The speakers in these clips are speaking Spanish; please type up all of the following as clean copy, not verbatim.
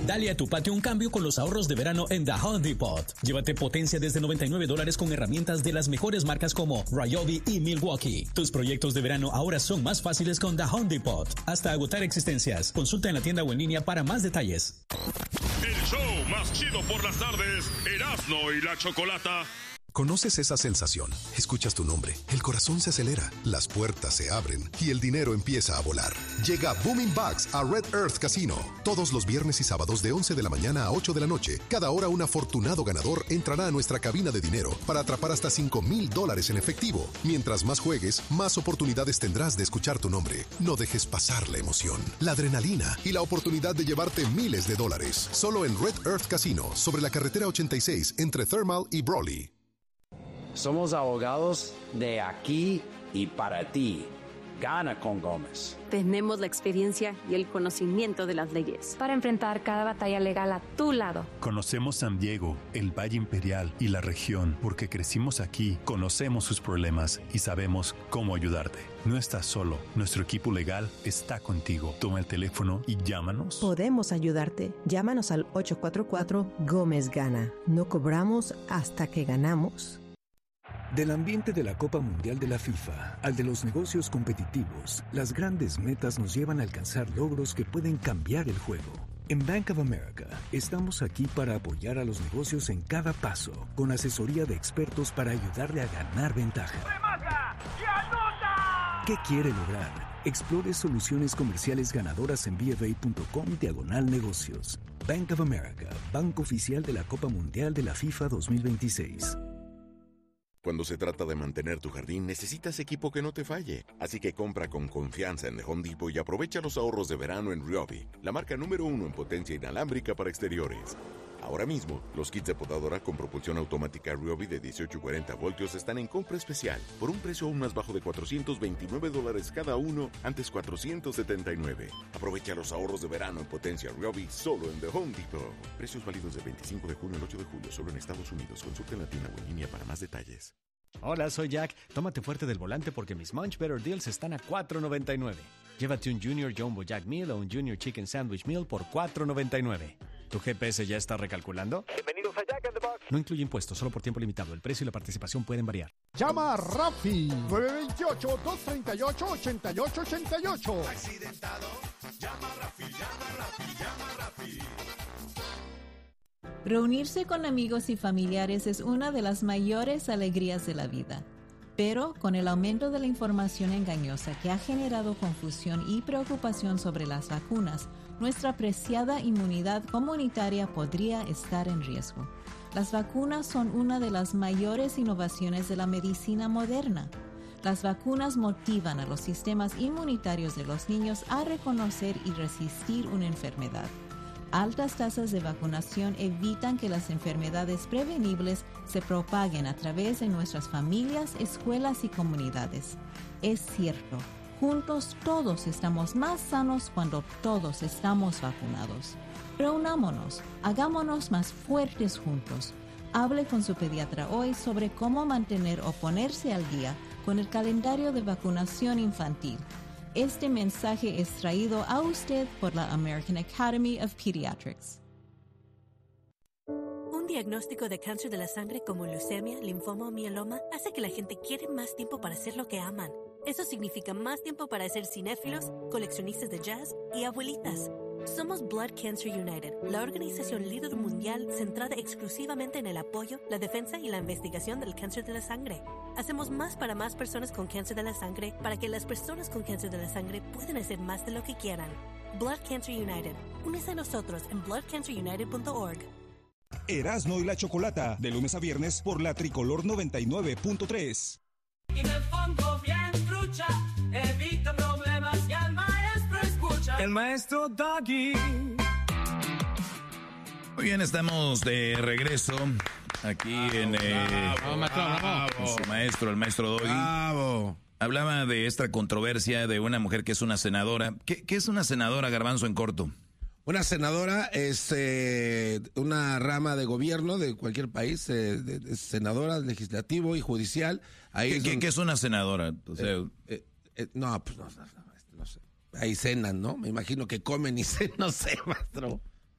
Dale a tu patio un cambio con los ahorros de verano en The Home Depot. Llévate potencia desde $99 con herramientas de las mejores marcas como Ryobi y Milwaukee. Tus proyectos de verano ahora son más fáciles con The Home Depot. Hasta agotar existencias. Consulta en la tienda o en línea para más detalles. El show más chido por las tardes, Erasmo y la Chocolata. ¿Conoces esa sensación? Escuchas tu nombre, el corazón se acelera, las puertas se abren y el dinero empieza a volar. Llega Booming Bucks a Red Earth Casino. Todos los viernes y sábados de 11 de la mañana a 8 de la noche. Cada hora un afortunado ganador entrará a nuestra cabina de dinero para atrapar hasta $5,000 en efectivo. Mientras más juegues, más oportunidades tendrás de escuchar tu nombre. No dejes pasar la emoción, la adrenalina y la oportunidad de llevarte miles de dólares. Solo en Red Earth Casino, sobre la carretera 86 entre Thermal y Brawley. Somos abogados de aquí y para ti. Gana con Gómez. Tenemos la experiencia y el conocimiento de las leyes para enfrentar cada batalla legal a tu lado. Conocemos San Diego, el Valle Imperial y la región porque crecimos aquí, conocemos sus problemas y sabemos cómo ayudarte. No estás solo, nuestro equipo legal está contigo. Toma el teléfono y llámanos. Podemos ayudarte. Llámanos al 844 Gómez Gana. No cobramos hasta que ganamos. Del ambiente de la Copa Mundial de la FIFA al de los negocios competitivos, las grandes metas nos llevan a alcanzar logros que pueden cambiar el juego. En Bank of America estamos aquí para apoyar a los negocios en cada paso, con asesoría de expertos para ayudarle a ganar ventaja. ¡Remata y anota! ¿Qué quiere lograr? Explore soluciones comerciales ganadoras en BofA.com/negocios. Bank of America, banco oficial de la Copa Mundial de la FIFA 2026. Cuando se trata de mantener tu jardín, necesitas equipo que no te falle. Así que compra con confianza en The Home Depot y aprovecha los ahorros de verano en Ryobi, la marca número 1 en potencia inalámbrica para exteriores. Ahora mismo, los kits de podadora con propulsión automática Ryobi de 18 y 40 voltios están en compra especial, por un precio aún más bajo de $429 cada uno, antes $479. Aprovecha los ahorros de verano en potencia Ryobi solo en The Home Depot. Precios válidos del 25 de junio al 8 de julio, solo en Estados Unidos. Consulta en la tienda o en línea para más detalles. Hola, soy Jack. Tómate fuerte del volante porque mis Munch Better Deals están a $4.99. Llévate un Junior Jumbo Jack Meal o un Junior Chicken Sandwich Meal por $4.99. ¿Tu GPS ya está recalculando? Bienvenidos a Jack in the Box. No incluye impuestos, solo por tiempo limitado. El precio y la participación pueden variar. Llama a Rafi, 928-238-8888. Accidentado, llama a Rafi, llama a Rafi, llama a Rafi. Reunirse con amigos y familiares es una de las mayores alegrías de la vida. Pero con el aumento de la información engañosa que ha generado confusión y preocupación sobre las vacunas, nuestra preciada inmunidad comunitaria podría estar en riesgo. Las vacunas son una de las mayores innovaciones de la medicina moderna. Las vacunas motivan a los sistemas inmunitarios de los niños a reconocer y resistir una enfermedad. Altas tasas de vacunación evitan que las enfermedades prevenibles se propaguen a través de nuestras familias, escuelas y comunidades. Es cierto, juntos todos estamos más sanos cuando todos estamos vacunados. Reunámonos, hagámonos más fuertes juntos. Hable con su pediatra hoy sobre cómo mantener o ponerse al día con el calendario de vacunación infantil. Este mensaje es traído a usted por la American Academy of Pediatrics. Un diagnóstico de cáncer de la sangre como leucemia, linfoma o mieloma hace que la gente quiere más tiempo para hacer lo que aman. Eso significa más tiempo para ser cinéfilos, coleccionistas de jazz y abuelitas. Somos Blood Cancer United, la organización líder mundial centrada exclusivamente en el apoyo, la defensa y la investigación del cáncer de la sangre. Hacemos más para más personas con cáncer de la sangre para que las personas con cáncer de la sangre puedan hacer más de lo que quieran. Blood Cancer United. Únese a nosotros en bloodcancerunited.org. Erasmo y la Chocolata, de lunes a viernes por la Tricolor 99.3. Y en el fondo bien trucha, evita problemas y al maestro escucha. El maestro Doggy. Muy bien, estamos de regreso aquí en su maestro, el maestro Doggy. Bravo. Hablaba de esta controversia de una mujer que es una senadora. ¿Qué es una senadora, Garbanzo, en corto? Una senadora es una rama de gobierno de cualquier país, de senadora, legislativo y judicial. Ahí ¿Qué es una senadora? O sea, no sé. Ahí cenan, ¿no? Me imagino que comen y cenan, no sé, maestro.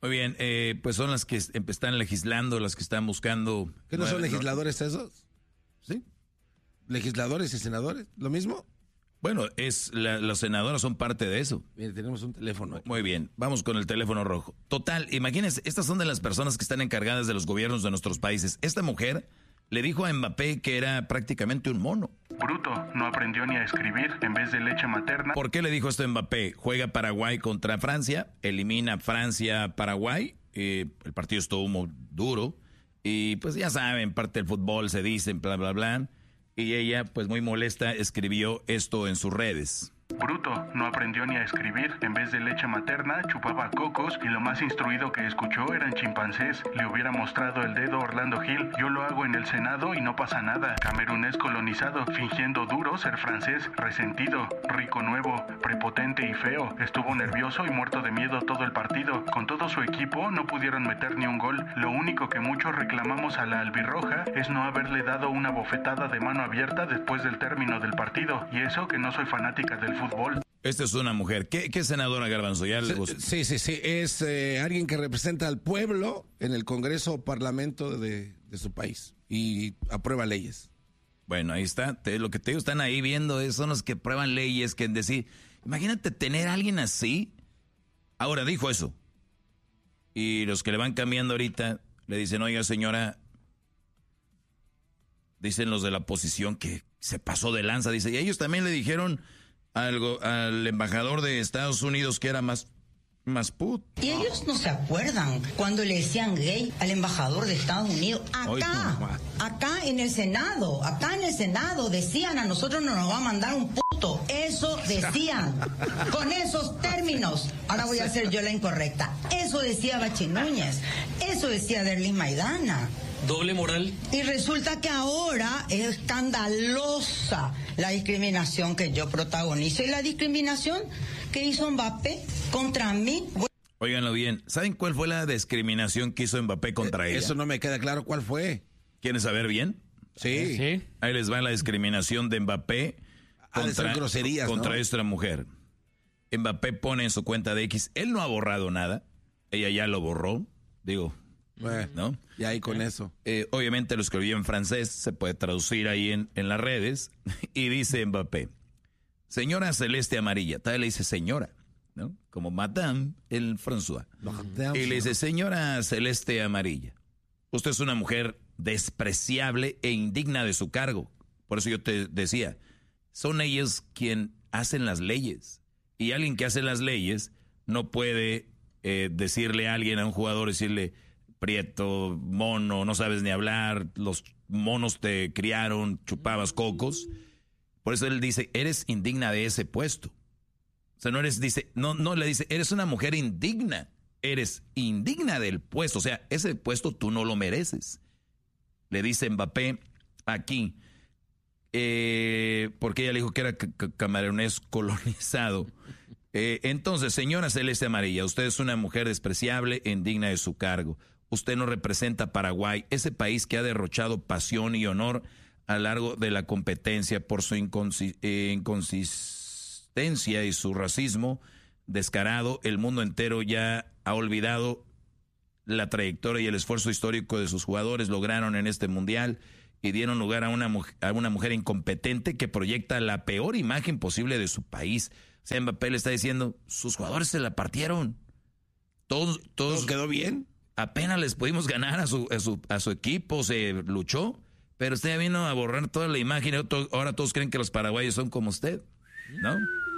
Muy bien, pues son las que están legislando, las que están buscando... ¿Qué no son legisladores esos? Sí. ¿Legisladores y senadores? ¿Lo mismo? Bueno, los senadores son parte de eso. Mire, tenemos un teléfono aquí. Muy bien, vamos con el teléfono rojo. Total, imagínense, estas son de las personas que están encargadas de los gobiernos de nuestros países. Esta mujer le dijo a Mbappé que era prácticamente un mono. Bruto, no aprendió ni a escribir en vez de leche materna. ¿Por qué le dijo esto a Mbappé? Juega Paraguay contra Francia, elimina Francia-Paraguay, el partido estuvo muy duro, y pues ya saben, parte del fútbol se dicen, bla, bla, bla, y ella, pues muy molesta, escribió esto en sus redes. Bruto, no aprendió ni a escribir. En vez de leche materna, chupaba cocos y lo más instruido que escuchó eran chimpancés. Le hubiera mostrado el dedo Orlando Gil. Yo lo hago en el Senado y no pasa nada. Camerunés colonizado, fingiendo duro ser francés, resentido, rico nuevo, prepotente y feo. Estuvo nervioso y muerto de miedo todo el partido. Con todo su equipo no pudieron meter ni un gol. Lo único que muchos reclamamos a la albirroja es no haberle dado una bofetada de mano abierta después del término del partido. Y eso que no soy fanática del fútbol. Esta es una mujer. ¿Qué senadora, Garbanzo? ¿Ya le gusta? Sí. Es alguien que representa al pueblo en el Congreso o Parlamento de su país y aprueba leyes. Bueno, ahí está. Lo que te digo, están ahí viendo, son los que aprueban leyes, que decir, imagínate tener a alguien así. Ahora dijo eso. Y los que le van cambiando ahorita le dicen, oiga, señora, dicen los de la oposición que se pasó de lanza. Dice, y ellos también le dijeron al embajador de Estados Unidos que era más put. Y ellos no se acuerdan cuando le decían gay al embajador de Estados Unidos. Acá en el Senado decían, a nosotros no nos va a mandar un puto. Eso decían, con esos términos. Ahora voy a hacer yo la incorrecta. Eso decía Bachi Núñez, eso decía Derlis Maidana. Doble moral. Y resulta que ahora es escandalosa la discriminación que yo protagonizo y la discriminación que hizo Mbappé contra mí. Óiganlo bien, ¿saben cuál fue la discriminación que hizo Mbappé contra ella? Eso no me queda claro cuál fue. ¿Quieren saber bien? Sí. Ahí les va la discriminación de Mbappé contra esta mujer. Mbappé pone en su cuenta de X, él no ha borrado nada, ella ya lo borró, digo... Bueno, ¿no? Y ahí con eso. Obviamente lo escribió en francés, se puede traducir ahí en las redes. Y dice Mbappé, señora celeste amarilla. Tal le dice señora, ¿no? Como Madame el François. Y le dice, señora celeste amarilla, usted es una mujer despreciable e indigna de su cargo. Por eso yo te decía, son ellos quien hacen las leyes. Y alguien que hace las leyes no puede decirle a alguien, a un jugador, decirle... prieto, mono, no sabes ni hablar, los monos te criaron, chupabas cocos. Por eso él dice, eres indigna de ese puesto. O sea, no le dice, eres una mujer indigna, eres indigna del puesto. O sea, ese puesto tú no lo mereces. Le dice Mbappé aquí, porque ella le dijo que era camerunés colonizado. Entonces, señora celeste amarilla, usted es una mujer despreciable e indigna de su cargo. Usted no representa a Paraguay, ese país que ha derrochado pasión y honor a lo largo de la competencia por su inconsistencia y su racismo descarado. El mundo entero ya ha olvidado la trayectoria y el esfuerzo histórico de sus jugadores. Lograron en este mundial y dieron lugar a una mujer incompetente que proyecta la peor imagen posible de su país. O sea, Mbappé le está diciendo, sus jugadores se la partieron. Todos quedó bien. Apenas les pudimos ganar a su equipo, se luchó, pero usted vino a borrar toda la imagen. Ahora todos creen que los paraguayos son como usted, ¿no?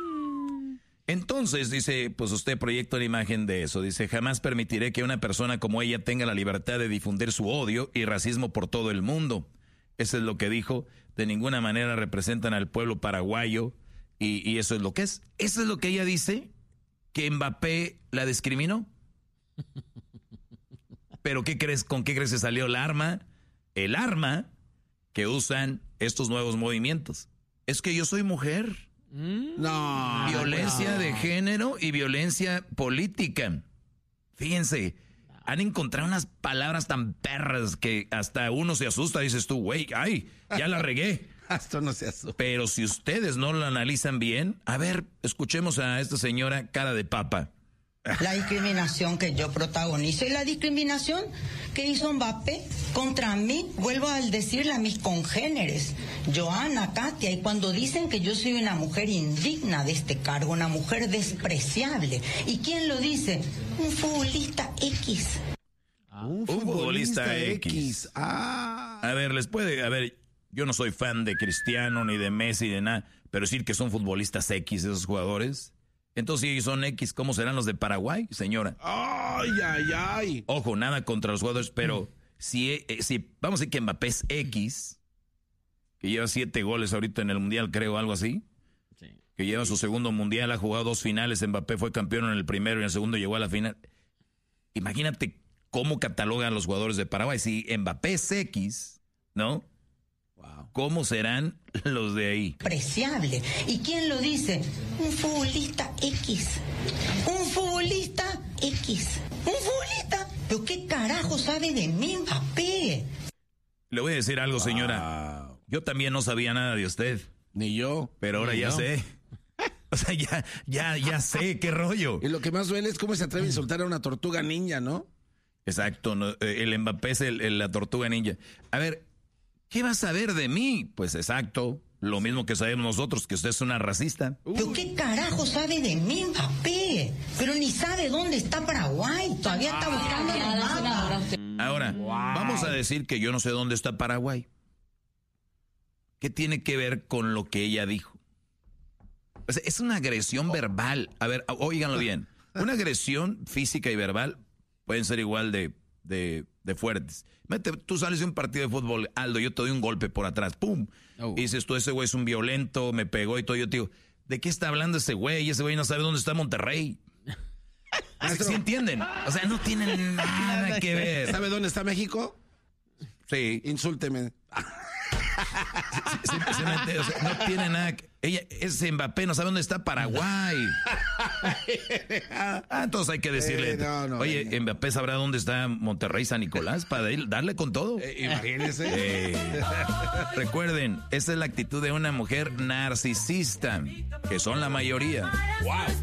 Entonces, dice, pues usted proyecta una imagen de eso. Dice, jamás permitiré que una persona como ella tenga la libertad de difundir su odio y racismo por todo el mundo. Eso es lo que dijo. De ninguna manera representan al pueblo paraguayo y eso es lo que es. Eso es lo que ella dice, que Mbappé la discriminó. Pero ¿con qué crees que salió el arma? El arma que usan estos nuevos movimientos. Es que yo soy mujer. No. Violencia de género y violencia política. Fíjense, han encontrado unas palabras tan perras que hasta uno se asusta. Dices tú, güey, ay, ya la regué. Hasta no se asusta. Pero si ustedes no lo analizan bien, a ver, escuchemos a esta señora cara de papa. La discriminación que yo protagonizo y la discriminación que hizo Mbappé contra mí, vuelvo a decirle a mis congéneres, Joana, Katia, y cuando dicen que yo soy una mujer indigna de este cargo, una mujer despreciable, ¿y quién lo dice? Un futbolista X. Un futbolista X. A ver, yo no soy fan de Cristiano, ni de Messi, de nada, pero decir que son futbolistas X esos jugadores... Entonces, si son X, ¿cómo serán los de Paraguay, señora? ¡Ay! Ojo, nada contra los jugadores, pero si vamos a decir que Mbappé es X, que lleva 7 goles ahorita en el Mundial, creo, algo así, sí. Que lleva su segundo Mundial, ha jugado 2 finales, Mbappé fue campeón en el primero y en el segundo llegó a la final. Imagínate cómo catalogan los jugadores de Paraguay. Si Mbappé es X, ¿no? ¿Cómo serán los de ahí? Preciable. ¿Y quién lo dice? Un futbolista X. Un futbolista X. Un futbolista. ¿Pero qué carajo sabe de mí, Mbappé? Le voy a decir algo, señora. Yo también no sabía nada de usted. Ni yo. Pero ahora ya sé. O sea, ya sé qué rollo. Y lo que más duele es cómo se atreve a insultar a una tortuga ninja, ¿no? Exacto. No, el Mbappé es la tortuga ninja. A ver, ¿qué va a saber de mí? Pues exacto, lo mismo que sabemos nosotros, que usted es una racista. ¿Pero qué carajo sabe de mí, Mbappé? Pero ni sabe dónde está Paraguay, todavía está buscando el mapa. Ahora, vamos a decir que yo no sé dónde está Paraguay. ¿Qué tiene que ver con lo que ella dijo? O sea, es una agresión verbal. A ver, óiganlo bien. Una agresión física y verbal pueden ser igual de fuertes. Tú sales de un partido de fútbol, Aldo, yo te doy un golpe por atrás, ¡pum! Y dices tú, ese güey es un violento, me pegó y todo. Yo te digo, ¿de qué está hablando ese güey? Ese güey no sabe dónde está Monterrey. ¿Sí entienden? O sea, no tienen nada que ver. ¿Sabe dónde está México? Sí. Insúlteme. O sea, no tiene nada que... Ella es Mbappé, no sabe dónde está Paraguay. Entonces hay que decirle, oye, Mbappé sabrá dónde está Monterrey, San Nicolás, para darle con todo. Imagínense. Recuerden, esa es la actitud de una mujer narcisista, que son la mayoría. Wow.